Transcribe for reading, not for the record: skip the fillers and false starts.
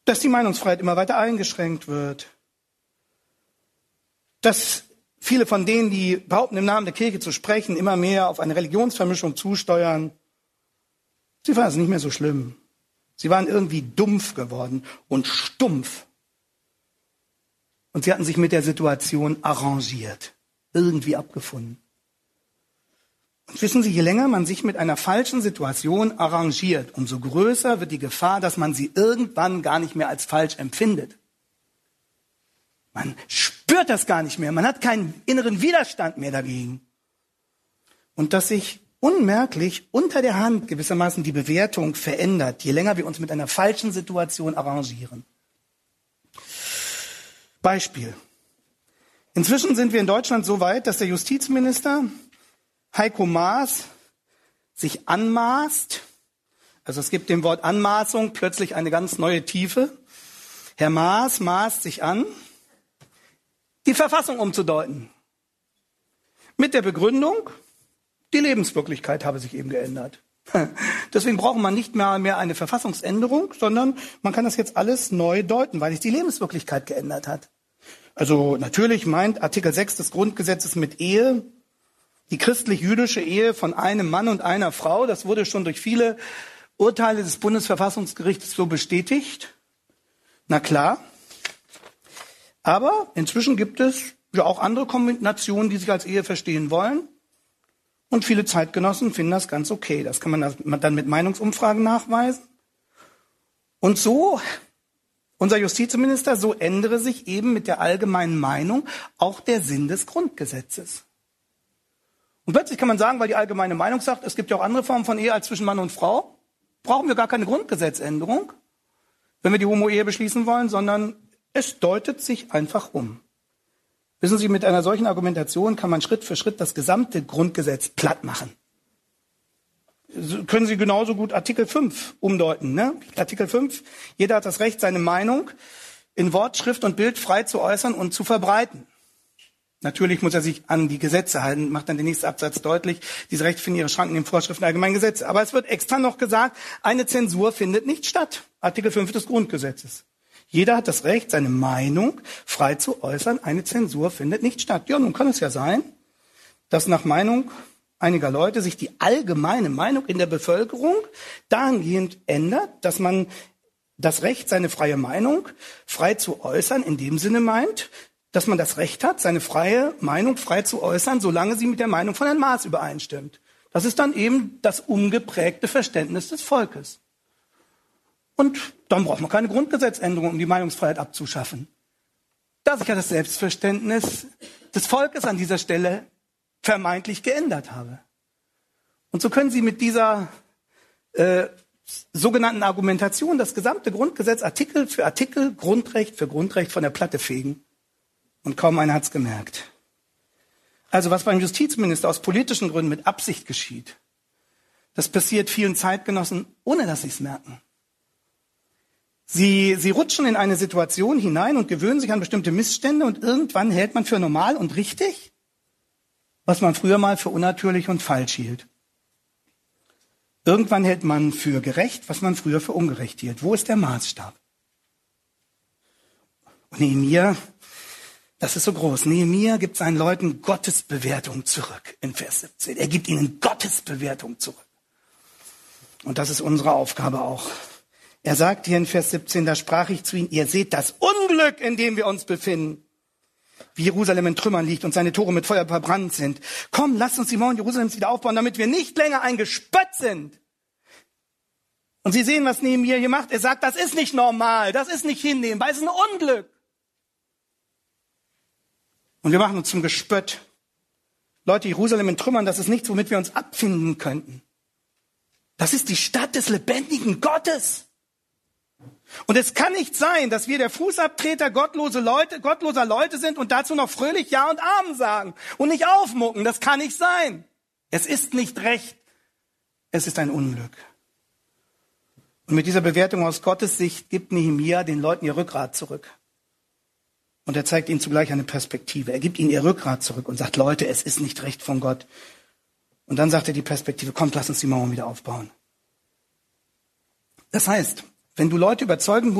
dass die Meinungsfreiheit immer weiter eingeschränkt wird, dass viele von denen, die behaupten, im Namen der Kirche zu sprechen, immer mehr auf eine Religionsvermischung zusteuern. Sie fanden es nicht mehr so schlimm. Sie waren irgendwie dumpf geworden und stumpf. Und sie hatten sich mit der Situation arrangiert, irgendwie abgefunden. Und wissen Sie, je länger man sich mit einer falschen Situation arrangiert, umso größer wird die Gefahr, dass man sie irgendwann gar nicht mehr als falsch empfindet. Man spürt das gar nicht mehr, man hat keinen inneren Widerstand mehr dagegen. Und dass sich unmerklich unter der Hand gewissermaßen die Bewertung verändert, je länger wir uns mit einer falschen Situation arrangieren. Beispiel. Inzwischen sind wir in Deutschland so weit, dass der Justizminister Heiko Maas sich anmaßt, also es gibt dem Wort Anmaßung plötzlich eine ganz neue Tiefe. Herr Maas maßt sich an, die Verfassung umzudeuten. Mit der Begründung, die Lebenswirklichkeit habe sich eben geändert. Deswegen braucht man nicht mehr eine Verfassungsänderung, sondern man kann das jetzt alles neu deuten, weil sich die Lebenswirklichkeit geändert hat. Also natürlich meint Artikel 6 des Grundgesetzes mit Ehe die christlich-jüdische Ehe von einem Mann und einer Frau. Das wurde schon durch viele Urteile des Bundesverfassungsgerichts so bestätigt. Na klar. Aber inzwischen gibt es ja auch andere Kombinationen, die sich als Ehe verstehen wollen. Und viele Zeitgenossen finden das ganz okay. Das kann man dann mit Meinungsumfragen nachweisen. Und so, unser Justizminister, so ändere sich eben mit der allgemeinen Meinung auch der Sinn des Grundgesetzes. Und plötzlich kann man sagen, weil die allgemeine Meinung sagt, es gibt ja auch andere Formen von Ehe als zwischen Mann und Frau, brauchen wir gar keine Grundgesetzänderung, wenn wir die Homo-Ehe beschließen wollen, sondern es deutet sich einfach um. Wissen Sie, mit einer solchen Argumentation kann man Schritt für Schritt das gesamte Grundgesetz platt machen. Können Sie genauso gut Artikel 5 umdeuten, ne? Artikel 5, jeder hat das Recht, seine Meinung in Wort, Schrift und Bild frei zu äußern und zu verbreiten. Natürlich muss er sich an die Gesetze halten, macht dann der nächste Absatz deutlich. Diese Rechte finden ihre Schranken in den Vorschriften der allgemeinen Gesetze. Aber es wird extra noch gesagt, eine Zensur findet nicht statt. Artikel 5 des Grundgesetzes. Jeder hat das Recht, seine Meinung frei zu äußern. Eine Zensur findet nicht statt. Ja, nun kann es ja sein, dass nach Meinung einiger Leute sich die allgemeine Meinung in der Bevölkerung dahingehend ändert, dass man das Recht, seine freie Meinung frei zu äußern, in dem Sinne meint, dass man das Recht hat, seine freie Meinung frei zu äußern, solange sie mit der Meinung von Herrn Maas übereinstimmt. Das ist dann eben das ungeprägte Verständnis des Volkes. Und dann braucht man keine Grundgesetzänderung, um die Meinungsfreiheit abzuschaffen. Da sich ja das Selbstverständnis des Volkes an dieser Stelle vermeintlich geändert habe. Und so können Sie mit dieser sogenannten Argumentation das gesamte Grundgesetz Artikel für Artikel, Grundrecht für Grundrecht von der Platte fegen. Und kaum einer hat's gemerkt. Also was beim Justizminister aus politischen Gründen mit Absicht geschieht, das passiert vielen Zeitgenossen, ohne dass sie es merken. Sie rutschen in eine Situation hinein und gewöhnen sich an bestimmte Missstände und irgendwann hält man für normal und richtig, was man früher mal für unnatürlich und falsch hielt. Irgendwann hält man für gerecht, was man früher für ungerecht hielt. Wo ist der Maßstab? Und Nehemia, das ist so groß. Nehemia gibt seinen Leuten Gottesbewertung zurück in Vers 17. Er gibt ihnen Gottesbewertung zurück. Und das ist unsere Aufgabe auch. Er sagt hier in Vers 17, da sprach ich zu ihnen, ihr seht das Unglück, in dem wir uns befinden. Wie Jerusalem in Trümmern liegt und seine Tore mit Feuer verbrannt sind. Komm, lasst uns die Mauern Jerusalems wieder aufbauen, damit wir nicht länger ein Gespött sind. Und Sie sehen, was Nehemia hier macht. Er sagt, das ist nicht normal, das ist nicht hinnehmbar, es ist ein Unglück. Und wir machen uns zum Gespött. Leute, Jerusalem in Trümmern, das ist nichts, womit wir uns abfinden könnten. Das ist die Stadt des lebendigen Gottes. Und es kann nicht sein, dass wir der Fußabtreter gottloser Leute sind und dazu noch fröhlich Ja und Amen sagen und nicht aufmucken. Das kann nicht sein. Es ist nicht recht. Es ist ein Unglück. Und mit dieser Bewertung aus Gottes Sicht gibt Nehemia den Leuten ihr Rückgrat zurück. Und er zeigt ihnen zugleich eine Perspektive. Er gibt ihnen ihr Rückgrat zurück und sagt, Leute, es ist nicht recht von Gott. Und dann sagt er die Perspektive, kommt, lass uns die Mauern wieder aufbauen. Das heißt, wenn du Leute überzeugen